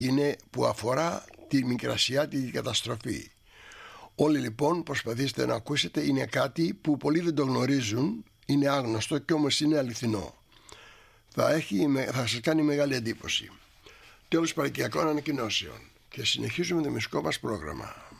είναι που αφορά τη μικρασιάτικη καταστροφή. Όλοι λοιπόν προσπαθήστε να ακούσετε, είναι κάτι που πολλοί δεν το γνωρίζουν, είναι άγνωστο και όμως είναι αληθινό. Θα σας κάνει μεγάλη εντύπωση. Τέλος παροικιακών ανακοινώσεων και συνεχίζουμε το μουσικό μας πρόγραμμα.